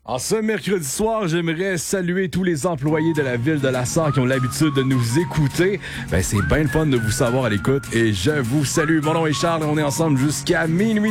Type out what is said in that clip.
En ce mercredi soir, j'aimerais saluer tous les employés de la ville de La Sarre qui ont l'habitude de nous écouter. C'est bien le fun de vous savoir à l'écoute et je vous salue. Mon nom est Charles et on est ensemble jusqu'à minuit.